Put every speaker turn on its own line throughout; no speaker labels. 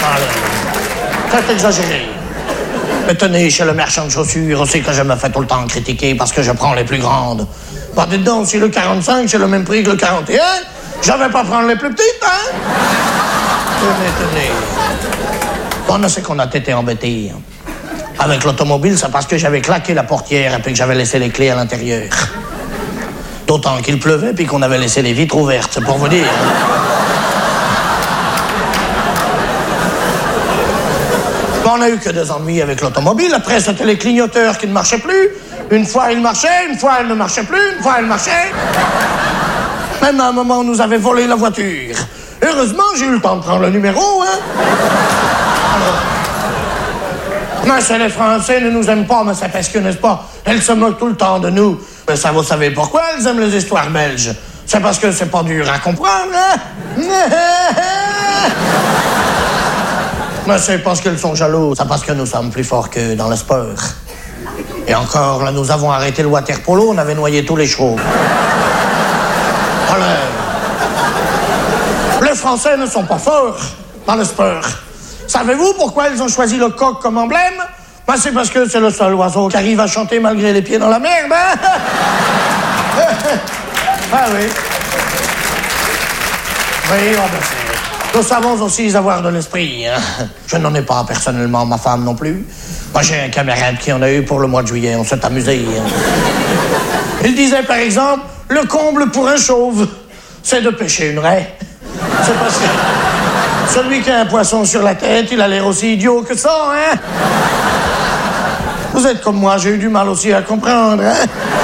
C'est exagéré. Mais tenez, chez le marchand de chaussures, c'est que je me fais tout le temps critiquer parce que je prends les plus grandes. Bah, dites donc, si le 45, c'est le même prix que le 41, je vais pas prendre les plus petites, hein? Tenez. Bon, c'est qu'on a été embêtés. Avec l'automobile, c'est parce que j'avais claqué la portière et puis que j'avais laissé les clés à l'intérieur. D'autant qu'il pleuvait puis qu'on avait laissé les vitres ouvertes, c'est pour vous dire. On n'a eu que des ennuis avec l'automobile. Après, c'était les clignoteurs qui ne marchaient plus. Une fois, ils marchaient, une fois, ils ne marchaient plus, une fois, ils marchaient. Même à un moment, on nous avait volé la voiture. Heureusement, j'ai eu le temps de prendre le numéro, hein. Mais c'est les Français ne nous aiment pas, mais c'est parce que, n'est-ce pas, elles se moquent tout le temps de nous. Mais ça, vous savez pourquoi elles aiment les histoires belges? C'est parce que c'est pas dur à comprendre, hein. Mais c'est parce qu'elles sont jalouses. C'est parce que nous sommes plus forts qu'eux dans le sport. Et encore, là, nous avons arrêté le water polo, on avait noyé tous les chevaux. Alors, les Français ne sont pas forts dans le sport. Savez-vous pourquoi ils ont choisi le coq comme emblème? Ben, c'est parce que c'est le seul oiseau qui arrive à chanter malgré les pieds dans la merde, hein? Ah oui. Oui, on le sait. Nous savons aussi avoir de l'esprit, hein? Je n'en ai pas personnellement, ma femme non plus. Moi, j'ai un camarade qui en a eu pour le mois de juillet. On s'est amusé. Hein? Il disait, par exemple, le comble pour un chauve, c'est de pêcher une raie. C'est parce que celui qui a un poisson sur la tête, il a l'air aussi idiot que ça, hein? Vous êtes comme moi, j'ai eu du mal aussi à comprendre, hein?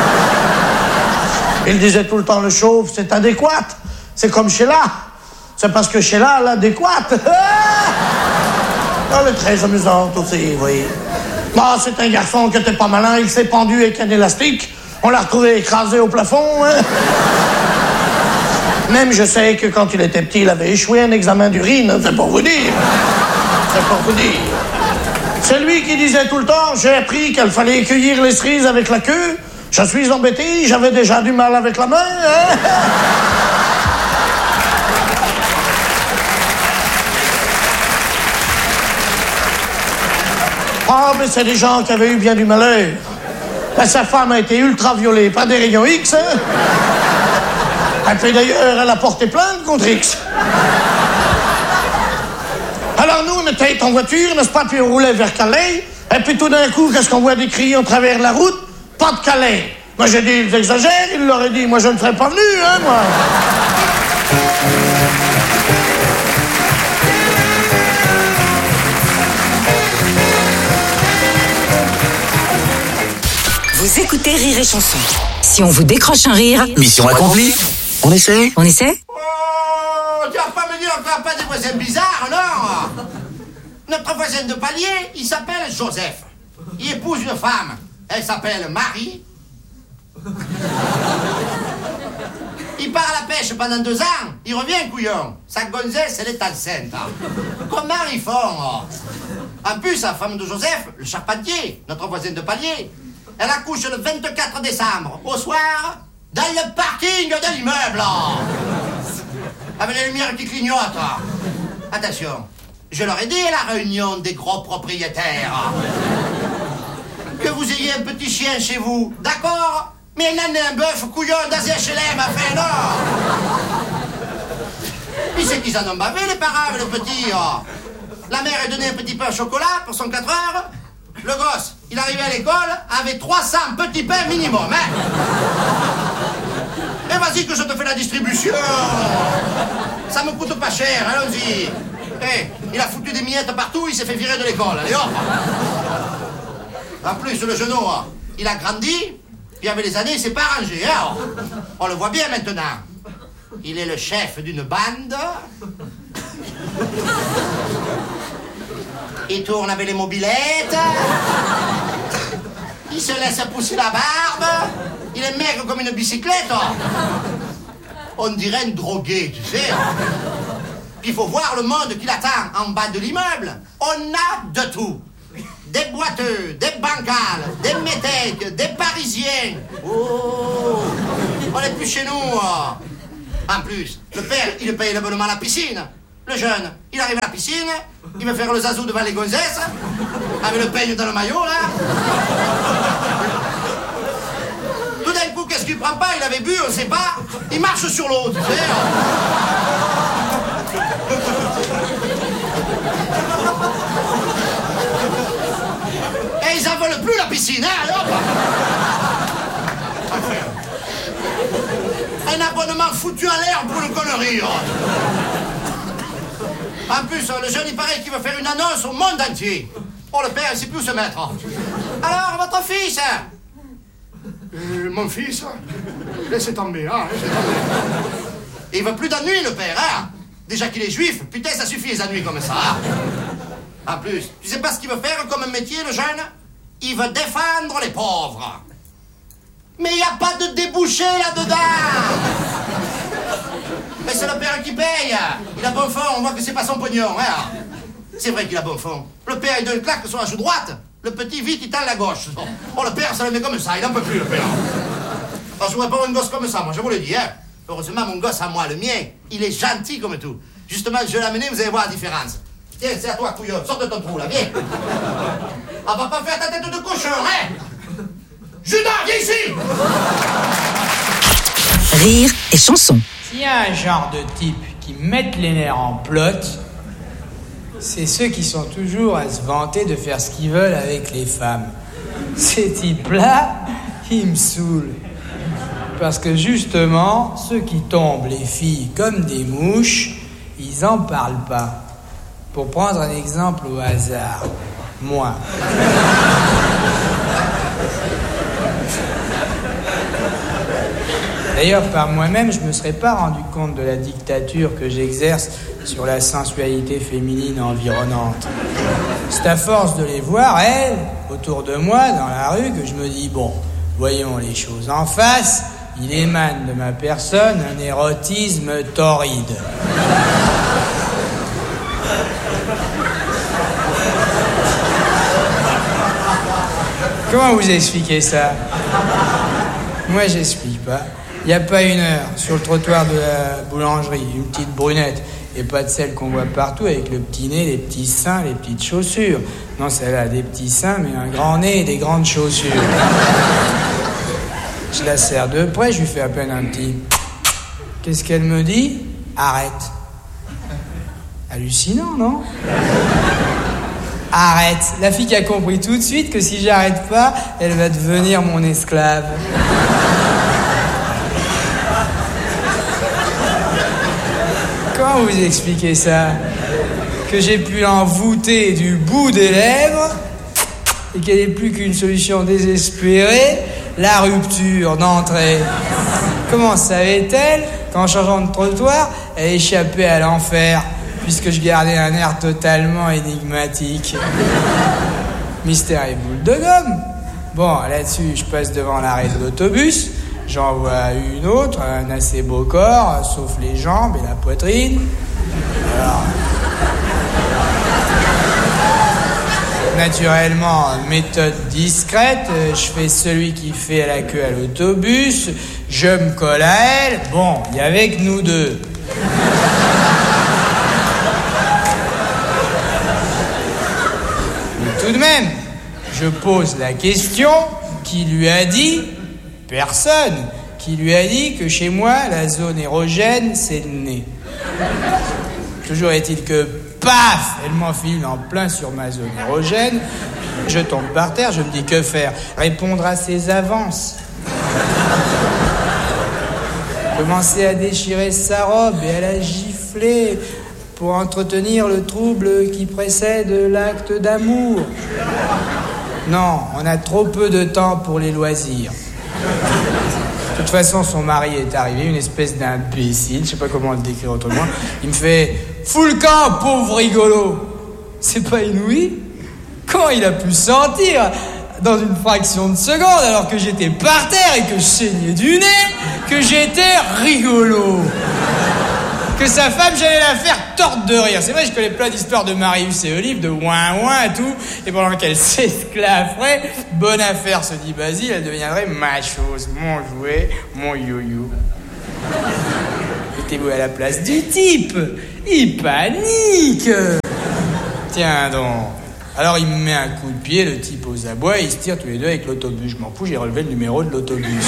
Il disait tout le temps, le chauve, c'est adéquat. C'est comme Sheila. C'est parce que Sheila, l'adéquate. Elle est très amusante aussi, vous voyez. Bah, c'est un garçon qui était pas malin, il s'est pendu avec un élastique. On l'a retrouvé écrasé au plafond, hein? Même je sais que quand il était petit, il avait échoué un examen d'urine, hein, c'est pour vous dire. C'est pour vous dire. C'est lui qui disait tout le temps, j'ai appris qu'il fallait cueillir les cerises avec la queue. Je suis embêté, j'avais déjà du mal avec la main, hein? Ah, mais c'est des gens qui avaient eu bien du malheur. Ben, sa femme a été ultraviolée par des rayons X, hein? Et puis d'ailleurs, elle a porté plainte contre X. Alors nous, on était en voiture, n'est-ce pas, puis on roulait vers Calais, et puis tout d'un coup, qu'est-ce qu'on voit des cris en travers de la route? Pas de Calais. Moi, j'ai dit, ils exagèrent, il leur a dit, moi, je ne serais pas venu, hein, moi.
Vous écoutez Rire et Chanson. Si on vous décroche un rire...
Mission accomplie. On essaie?
On essaie?
Oh, tu vas pas me dire qu'on n'a pas des voisins bizarres, non? Notre voisin de palier, il s'appelle Joseph. Il épouse une femme. Elle s'appelle Marie. Il part à la pêche pendant 2 ans. Il revient, couillon. Sa gonzesse, elle est enceinte. Comment ils font? En plus, la femme de Joseph, le charpentier, notre voisin de palier, elle accouche le 24 décembre, au soir, dans le parking de l'immeuble. Avec les lumières qui clignotent. Attention, je leur ai dit à la réunion des gros propriétaires que vous ayez un petit chien chez vous, d'accord? Mais il en est un bœuf couillon dans HLM, enfin, non? Puis c'est qu'ils en ont bavé, les parents, le petit. La mère a donné un petit pain au chocolat pour son 4 heures. Le gosse, il arrivait à l'école avec 300 petits pains minimum, hein? Et vas-y que je te fais la distribution. Ça me coûte pas cher, allons-y. Il a foutu des miettes partout, il s'est fait virer de l'école, allez hop. En plus, le genou, il a grandi, puis avec les années, il s'est pas arrangé, hein? On le voit bien maintenant. Il est le chef d'une bande. Il tourne avec les mobilettes. Il se laisse pousser la barbe. Il est maigre comme une bicyclette. On dirait un drogué, tu sais. Il faut voir le monde qui l'attend en bas de l'immeuble. On a de tout. Des boiteux, des bancales, des métèques, des parisiens. Oh, on n'est plus chez nous. En plus, le père, il paye l'abonnement à la piscine. le jeune, il arrive à la piscine, il veut faire le zazou devant les gonzesses, avec le peigne dans le maillot, là. Tout d'un coup, qu'est-ce qu'il prend pas? Il avait bu, on sait pas. Il marche sur l'eau, tu sais. Et ils en veulent plus, la piscine, hein, hop. Un abonnement foutu en l'air pour une connerie. En plus, le jeune, il paraît qu'il veut faire une annonce au monde entier. Oh, le père, il sait plus où se mettre. Alors, votre fils?
Mon fils? Laissez tomber, hein, laissez tomber.
Il veut plus d'ennuis, le père, hein. Déjà qu'il est juif, putain, ça suffit les ennuis comme ça. Hein? En plus, tu sais pas ce qu'il veut faire comme métier, le jeune? Il veut défendre les pauvres. Mais il n'y a pas de débouché là-dedans. Mais c'est le père qui paye. Il a bon fond, on voit que c'est pas son pognon, hein. C'est vrai qu'il a bon fond. Le père, il donne une claque sur la joue droite. Le petit, vite, il tend la gauche. Oh, le père, ça le met comme ça, il en peut plus, le père. Alors, je voudrais pas une gosse comme ça, moi, je vous le dis, hein. Heureusement, mon gosse à moi, le mien, il est gentil comme tout. Justement, je vais l'amener, vous allez voir la différence. Tiens, c'est à toi, couillon, sors de ton trou, là, viens. On va pas faire ta tête de cochon, hein. Judas, viens ici.
Rire et chanson.
S'il y a un genre de type qui mettent les nerfs en plot, c'est ceux qui sont toujours à se vanter de faire ce qu'ils veulent avec les femmes. Ces types-là, ils me saoulent. Parce que justement, ceux qui tombent les filles comme des mouches, ils en parlent pas. Pour prendre un exemple au hasard, moi. D'ailleurs, par moi-même, je ne me serais pas rendu compte de la dictature que j'exerce sur la sensualité féminine environnante. C'est à force de les voir, elles, autour de moi, dans la rue, que je me dis, bon, voyons les choses en face, il émane de ma personne un érotisme torride. Comment vous expliquez ça? Moi, j'explique pas. Il n'y a pas une heure, sur le trottoir de la boulangerie, une petite brunette, et pas de celle qu'on voit partout avec le petit nez, les petits seins, les petites chaussures. Non, celle-là a des petits seins, mais un grand nez et des grandes chaussures. Je la serre de près, je lui fais à peine un petit... Qu'est-ce qu'elle me dit? Arrête. Hallucinant, non? Arrête. La fille qui a compris tout de suite que si j'arrête pas, elle va devenir mon esclave. Comment vous expliquez ça? Que j'ai pu l'envoûter du bout des lèvres et qu'elle n'est plus qu'une solution désespérée, la rupture d'entrée. Comment savait-elle qu'en changeant de trottoir, elle échappait à l'enfer, puisque je gardais un air totalement énigmatique? Mystère et boule de gomme. Bon, là-dessus, je passe devant l'arrêt de l'autobus. J'en vois une autre, un assez beau corps, sauf les jambes et la poitrine. Alors, naturellement, méthode discrète, je fais celui qui fait la queue à l'autobus, je me colle à elle. Bon, il y avait que nous deux. Mais tout de même, je pose la question, qui lui a dit? Personne. Qui lui a dit que chez moi, la zone érogène, c'est le nez. Toujours est-il que, paf, elle m'enfile en plein sur ma zone érogène. Je tombe par terre, je me dis que faire? Répondre à ses avances. Commencer à déchirer sa robe et à la gifler pour entretenir le trouble qui précède l'acte d'amour. Non, on a trop peu de temps pour les loisirs. De toute façon, son mari est arrivé, une espèce d'imbécile, je sais pas comment le décrire autrement. Il me fait « Fous le camp, pauvre rigolo !» C'est pas inouï? Comment il a pu sentir dans une fraction de seconde, alors que j'étais par terre et que je saignais du nez, que j'étais rigolo? Que sa femme, j'allais la faire torte de rire. C'est vrai, je connais plein d'histoires de Marius et Olive, de ouin-ouin et tout. Et pendant qu'elle s'esclafferait, bonne affaire, se dit Basile, elle deviendrait ma chose, mon jouet, mon yo-yo. Mettez-vous à la place du type. Il panique. Tiens donc. Alors il me met un coup de pied, le type aux abois, et ils se tirent tous les deux avec l'autobus. Je m'en fous, j'ai relevé le numéro de l'autobus.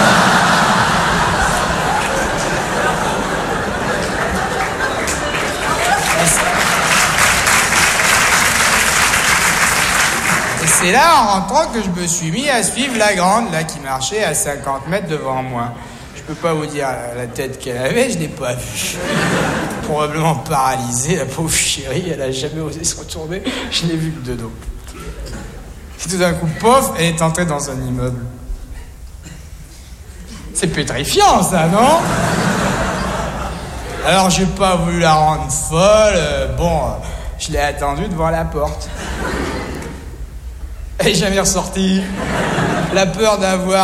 Et c'est là, en rentrant, que je me suis mis à suivre la grande, là, qui marchait à 50 mètres devant moi. Je peux pas vous dire la tête qu'elle avait, je l'ai pas vue. Probablement paralysée, la pauvre chérie, elle a jamais osé se retourner, je l'ai vue de dos. Et tout d'un coup, pof, elle est entrée dans un immeuble. C'est pétrifiant, ça, non? Alors, j'ai pas voulu la rendre folle, je l'ai attendue devant la porte. Elle est jamais ressortie. La peur d'avoir